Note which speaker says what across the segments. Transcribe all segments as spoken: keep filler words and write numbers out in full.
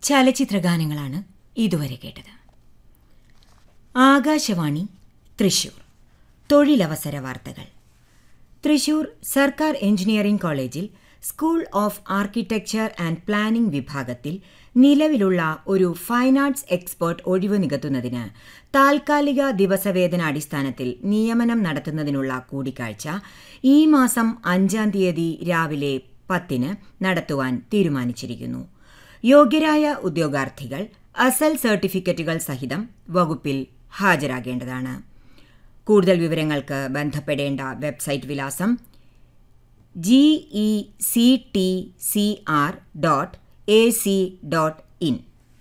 Speaker 1: ചലച്ചിത്രഗാനങ്ങളാണ് ഇതുവരെ കേട്ടത്. ആകാശവാണി തൃശൂർ. തൊഴിലവസര വാർത്തകൾ. തൃശൂർ സർക്കാർ എഞ്ചിനീയറിംഗ് കോളേജിൽ school of architecture and planning വിഭാഗത്തിൽ നിലവിലുള്ള ഒരു ഫൈൻ ആർട്സ് എക്സ്പേർട്ട് ഒഴിവ് നികത്തുന്നതിന് താൽക്കാലിക ദിവസവേതനാടിസ്ഥാനത്തിൽ നിയമനം നടത്തുന്നതിനുള്ള കൂടിക്കാഴ്ച ഈ മാസം അഞ്ചാം തീയതി രാവിലെ പത്തിന് നടത്തുവാൻ തീരുമാനിച്ചിരിക്കുന്നു. യോഗ്യരായ ഉദ്യോഗാർത്ഥികൾ അസൽ സർട്ടിഫിക്കറ്റുകൾ സഹിതം വകുപ്പിൽ ഹാജരാകേണ്ടതാണ്. കൂടുതൽ വിവരങ്ങൾക്ക് ബന്ധപ്പെടേണ്ട വെബ്സൈറ്റ് വിലാസം G E C T C R dot A C dot in.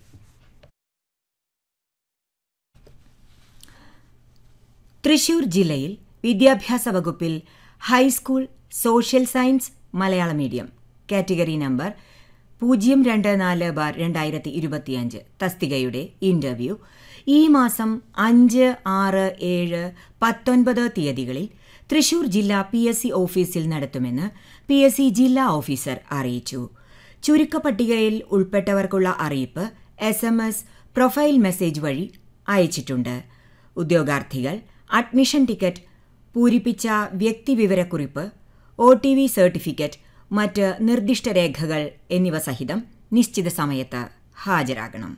Speaker 1: Thrissur ജില്ലയിൽ വിദ്യാഭ്യാസ വകുപ്പിൽ ഹൈസ്കൂൾ സോഷ്യൽ സയൻസ് മലയാള മീഡിയം കാറ്റഗറി നമ്പർ പൂജ്യം രണ്ട് നാല് ബാർ രണ്ടായിരത്തി ഇരുപത്തിയഞ്ച് തസ്തികയുടെ ഇന്റർവ്യൂ ഈ മാസം അഞ്ച് ആറ് ഏഴ് പത്തൊൻപത് തീയതികളിൽ തൃശൂർ ജില്ലാ പി എസ് സി ഓഫീസിൽ നടത്തുമെന്ന് പി എസ് സി ജില്ലാ ഓഫീസർ അറിയിച്ചു. ചുരുക്കപ്പട്ടികയിൽ ഉൾപ്പെട്ടവർക്കുള്ള അറിയിപ്പ് S M S profile message വഴി അയച്ചിട്ടുണ്ട്. ഉദ്യോഗാർത്ഥികൾ admission ticket, പൂരിപ്പിച്ച വ്യക്തിവിവരക്കുറിപ്പ്, O T V certificate, മറ്റ് നിർദ്ദിഷ്ട രേഖകൾ എന്നിവ സഹിതം നിശ്ചിത സമയത്ത് ഹാജരാകണം.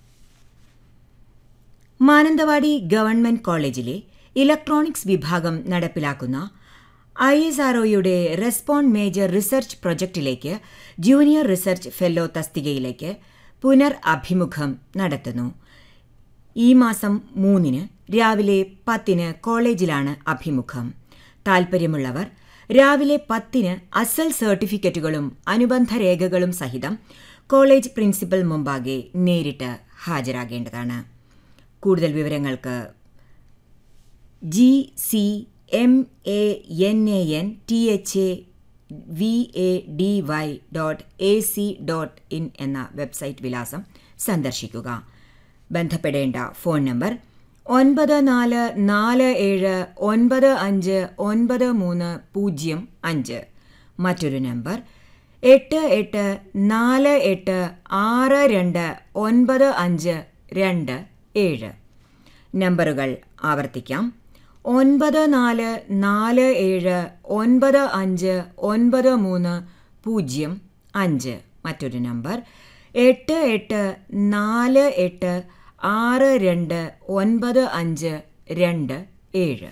Speaker 1: മാനന്തവാടി ഗവൺമെന്റ് കോളേജിലെ ഇലക്ട്രോണിക്സ് വിഭാഗം നടപ്പിലാക്കുന്ന ഐ എസ് ആർ ഒയുടെ respond major research പ്രൊജക്ടിലേക്ക് junior research fellow തസ്തികയിലേക്ക് പുനർ അഭിമുഖം നടത്തുന്നു. ഈ മാസം മൂന്നിന് രാവിലെ പത്തിന് കോളേജിലാണ് അഭിമുഖം. താൽപ്പര്യമുള്ളവർ രാവിലെ പത്തിന് അസൽ സർട്ടിഫിക്കറ്റുകളും അനുബന്ധ രേഖകളും സഹിതം കോളേജ് പ്രിൻസിപ്പൽ മുമ്പാകെ നേരിട്ട് ഹാജരാകേണ്ടതാണ്. കൂടുതൽ വിവരങ്ങൾക്ക് G C M A N A N T H A V A D Y dot A C dot in എന്ന വെബ്സൈറ്റ് വിലാസം സന്ദർശിക്കുക. ബന്ധപ്പെടേണ്ട ഫോൺ നമ്പർ ഒൻപത് നാല് നാല് ഏഴ് ഒൻപത് അഞ്ച് ഒൻപത് മൂന്ന് പൂജ്യം അഞ്ച്. മറ്റൊരു നമ്പർ എട്ട് എട്ട് നാല് എട്ട് ആറ് രണ്ട് ഒൻപത് അഞ്ച് രണ്ട് ഏഴ്. നമ്പറുകൾ ആവർത്തിക്കാം. ഒൻപത് നാല് നാല് ഏഴ് ഒൻപത് അഞ്ച് ഒൻപത് മൂന്ന് പൂജ്യം അഞ്ച്. മറ്റൊരു നമ്പർ എട്ട് എട്ട് നാല് എട്ട് ആറ് രണ്ട് ഒൻപത് അഞ്ച് രണ്ട് ഏഴ്.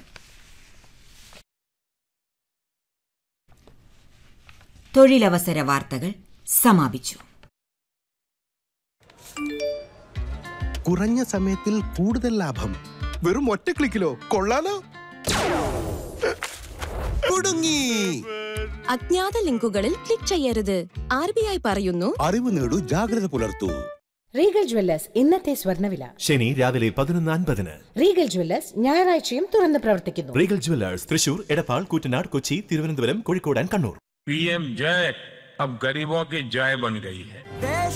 Speaker 1: തൊഴിലവസര വാർത്തകൾ സമാപിച്ചു.
Speaker 2: കുറഞ്ഞ സമയത്തിൽ കൂടുതൽ ലാഭം വെറും ഒറ്റ ക്ലിക്കിലോ? കൊള്ളാലോ. കുടുങ്ങി.
Speaker 3: അജ്ഞാത ലിങ്കുകളിൽ ക്ലിക്ക് ചെയ്യരുത്. ആർ ബി ഐ പറയുന്നു,
Speaker 2: അറിവ് നേടൂ, ജാഗ്രത പുലർത്തൂ.
Speaker 4: റീഗൽ ജ്വല്ലേഴ്സ് ഇന്നത്തെ സ്വർണ്ണവില.
Speaker 5: ശനി രാവിലെ പതിനൊന്ന് അൻപതിന്.
Speaker 4: റീഗൽ ജ്വല്ലേഴ്സ് ഞായറാഴ്ചയും തുറന്ന് പ്രവർത്തിക്കുന്നു.
Speaker 5: Regal Jewellers Thrissur, Edappal, Koottanad, Kochi, Thiruvananthapuram, Kozhikode and Kannur.
Speaker 6: P M ജയ് अब गरीबों की जय बन गई है.